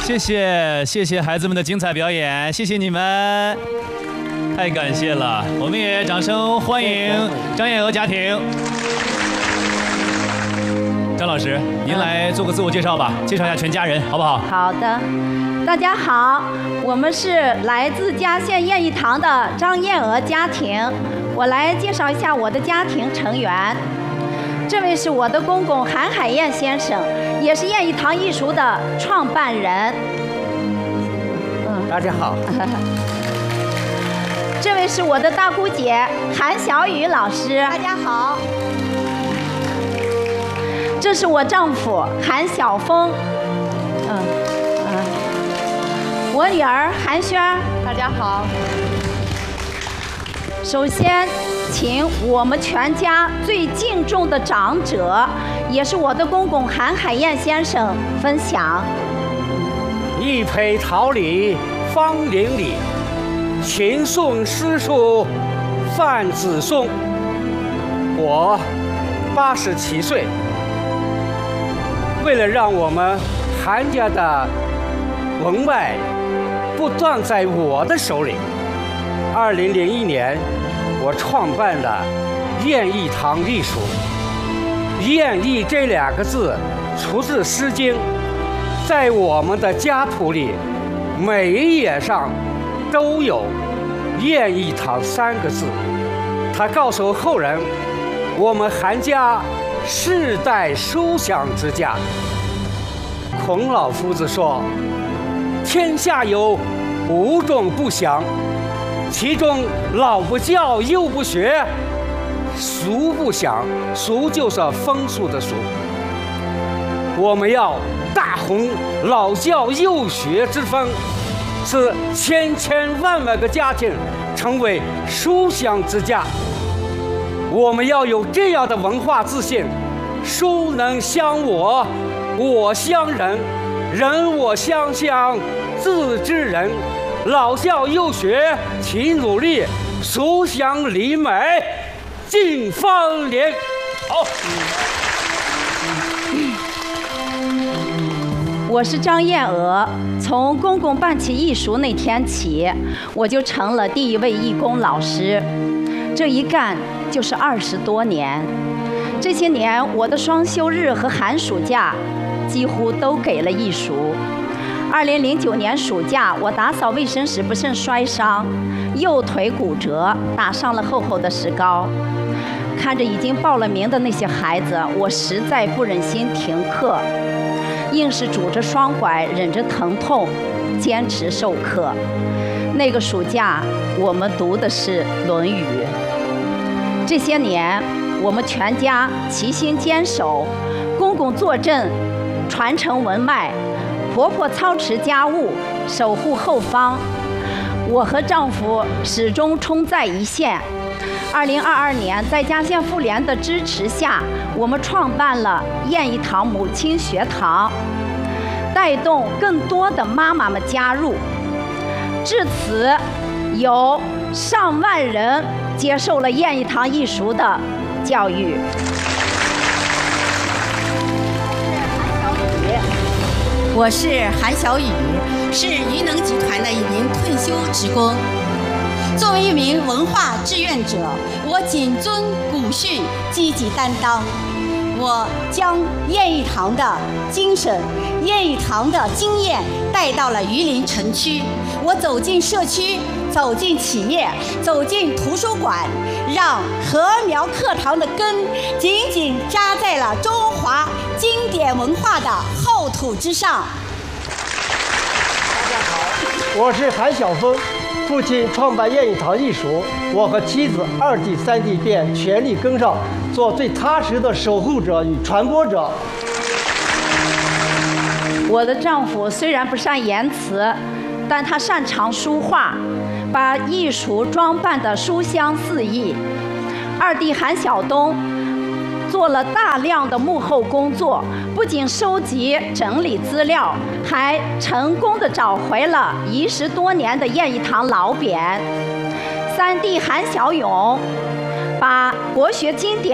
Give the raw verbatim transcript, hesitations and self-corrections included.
谢谢谢谢孩子们的精彩表演，谢谢你们，太感谢了。我们也掌声欢迎张燕娥家庭。张老师，您来做个自我介绍吧，介绍一下全家人，好不好？ 好的，大家好，我们是来自嘉县燕义堂的张燕娥家庭。我来介绍一下我的家庭成员。这位是我的公公韩海燕先生，也是燕义堂艺术的创办人。 嗯，大家好。 这位是我的大姑姐韩小雨老师， 大家好。 这是我丈夫韩晓峰，嗯嗯，我女儿韩轩， 大家好。 首先，请我们全家最敬重的长者，也是我的公公韩海燕先生分享。 一陪桃李芳邻里，秦宋诗书范子松。我八十七岁。为了让我们韩家的文脉不断在我的手里，二零零一年我创办了燕义堂艺术。燕义这两个字出自《诗经》，在我们的家谱里每一页上都有燕义堂三个字。他告诉后人，我们韩家世代书香之家。孔老夫子说，天下有五种不祥，其中老不教幼不学，俗不祥，俗就是风俗的俗。我们要大弘老教幼学之风，使千千万万个家庭成为书香之家。我们要有这样的文化自信，书能相我，我相人，人我相相，自知人。老教幼学齐努力，书香礼美尽芳龄。好。 我是张燕娥，从公公办起艺术那天起，我就成了第一位义工老师，这一干就是二十多年。这些年，我的双休日和寒暑假几乎都给了艺术。二零零九年暑假，我打扫卫生时不慎摔伤，右腿骨折，打上了厚厚的石膏。看着已经报了名的那些孩子，我实在不忍心停课，硬是拄着双拐，忍着疼痛，坚持授课。那个暑假，我们读的是《论语》。这些年，我们全家齐心坚守，公公坐镇，传承文脉；婆婆操持家务，守护后方。我和丈夫始终冲在一线。二零二二年，在嘉县妇联的支持下，我们创办了燕义堂母亲学堂，带动更多的妈妈们加入。至此，有上万人接受了燕义堂艺术的教育。 我是韩小雨，是余能集团的一名退休职工。作为一名文化志愿者，我谨遵古训，积极担当。我将燕义堂的精神、燕义堂的经验带到了榆林城区。我走进社区，走进企业，走进图书馆，让禾苗课堂的根紧紧扎在了中华经典文化的厚土之上。 大家好，我是韩晓峰。父亲创办燕义堂艺术，我和妻子二弟三弟便全力跟上，做最踏实的守护者与传播者。 我的丈夫虽然不善言辞，但他擅长书画，把艺术装扮得书香四溢。二弟韩晓东做了大量的幕后工作，不仅收集整理资料，还成功地找回了遗失多年的燕义堂老匾。三弟韩小勇把国学经典